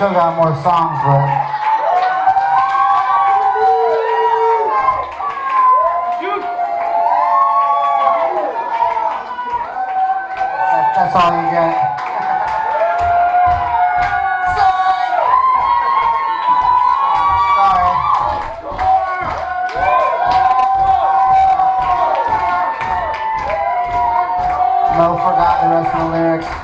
still got more songs, but that's all you get.